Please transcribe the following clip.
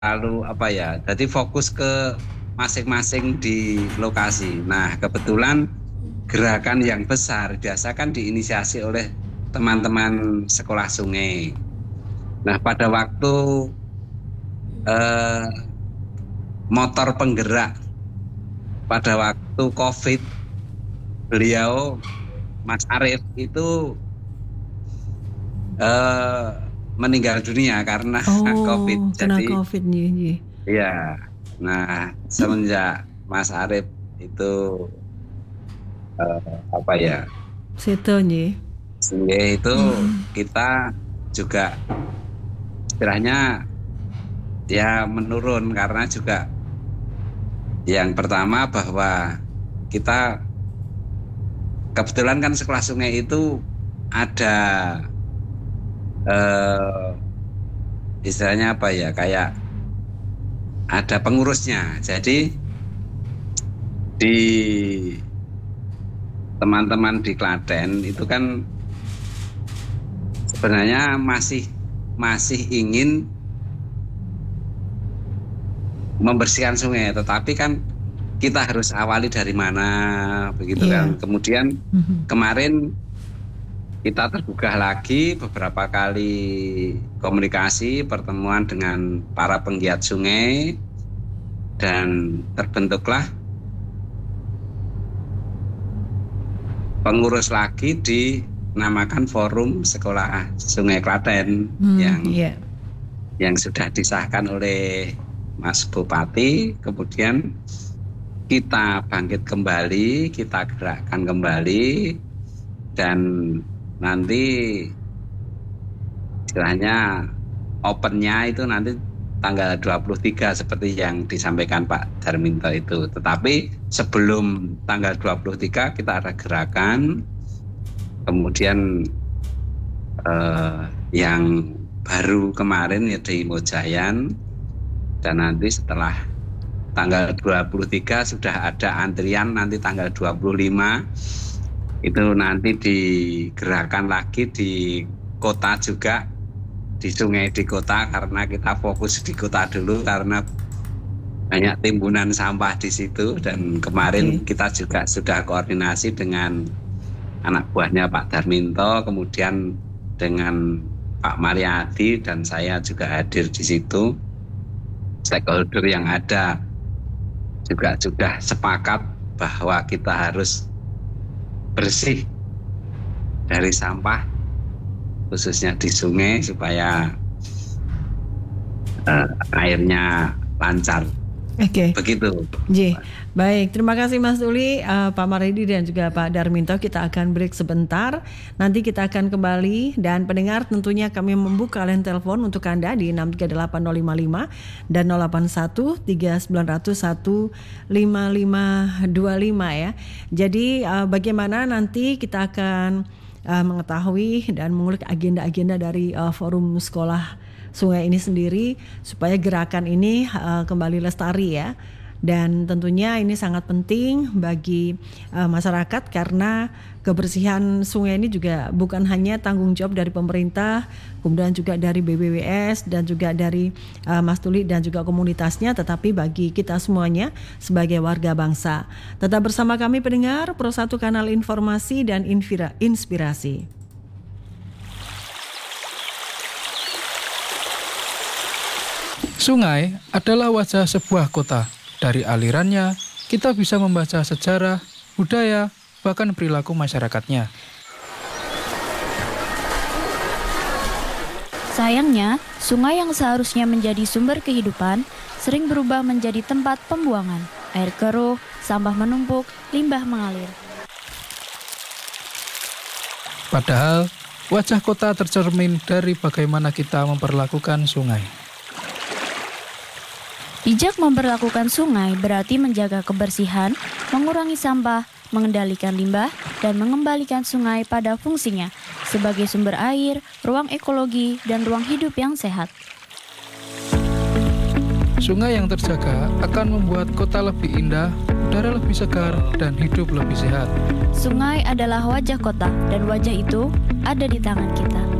lalu apa ya, jadi fokus ke masing-masing di lokasi. Nah, kebetulan gerakan yang besar biasa kan diinisiasi oleh teman-teman sekolah sungai. Nah, pada waktu eh, motor penggerak pada waktu COVID, beliau Mas Arief itu eh, meninggal dunia karena COVID. Oh, kena Jadi COVID nih. ya, nah semenjak Mas Arief itu apa ya, Seto nih. sehingga itu kita juga istilahnya ya menurun karena juga yang pertama bahwa kita kebetulan kan sekolah sungai itu ada eh, istilahnya apa ya, kayak ada pengurusnya. Jadi di teman-teman di Klaten itu kan sebenarnya masih masih ingin membersihkan sungai, tetapi kan kita harus awali dari mana begitu Iya. kan. Kemudian kemarin kita tergugah lagi beberapa kali komunikasi pertemuan dengan para penggiat sungai dan terbentuklah pengurus lagi dinamakan Forum Sekolah Sungai Klaten Iya. yang sudah disahkan oleh Mas Bupati. Kemudian kita bangkit kembali, kita gerakkan kembali, dan nanti istilahnya opennya itu nanti tanggal 23 seperti yang disampaikan Pak Darminto itu. Tetapi sebelum tanggal 23 kita ada gerakan, kemudian yang baru kemarin ya di Mojayan, dan nanti setelah tanggal 23 sudah ada antrian, nanti tanggal 25 itu nanti digerakkan lagi di kota juga, di sungai di kota, karena kita fokus di kota dulu karena banyak timbunan sampah di situ. Dan kemarin kita juga sudah koordinasi dengan anak buahnya Pak Darminto, kemudian dengan Pak Mariadi, dan saya juga hadir di situ. Stakeholder yang ada juga sudah sepakat bahwa kita harus bersih dari sampah, khususnya di sungai, supaya airnya lancar. Oke. Begitu. Baik, terima kasih Mas Uli, Pak Maridi dan juga Pak Darminto. Kita akan break sebentar. Nanti kita akan kembali, dan pendengar tentunya kami membuka line telepon untuk Anda di 638055 dan 081 3901 5525 ya. Jadi bagaimana nanti kita akan mengetahui dan mengulik agenda-agenda dari forum sekolah sungai ini sendiri supaya gerakan ini kembali lestari ya. Dan tentunya ini sangat penting bagi masyarakat, karena kebersihan sungai ini juga bukan hanya tanggung jawab dari pemerintah, kemudian juga dari BBWS dan juga dari Mas Tuli dan juga komunitasnya, tetapi bagi kita semuanya sebagai warga bangsa. Tetap bersama kami pendengar, Pro 1 Kanal Informasi dan Inspirasi. Sungai adalah wajah sebuah kota. Dari alirannya, kita bisa membaca sejarah, budaya, bahkan perilaku masyarakatnya. Sayangnya, sungai yang seharusnya menjadi sumber kehidupan sering berubah menjadi tempat pembuangan. Air keruh, sampah menumpuk, limbah mengalir. Padahal, wajah kota tercermin dari bagaimana kita memperlakukan sungai. Bijak memperlakukan sungai berarti menjaga kebersihan, mengurangi sampah, mengendalikan limbah, dan mengembalikan sungai pada fungsinya sebagai sumber air, ruang ekologi, dan ruang hidup yang sehat. Sungai yang terjaga akan membuat kota lebih indah, udara lebih segar, dan hidup lebih sehat. Sungai adalah wajah kota, dan wajah itu ada di tangan kita.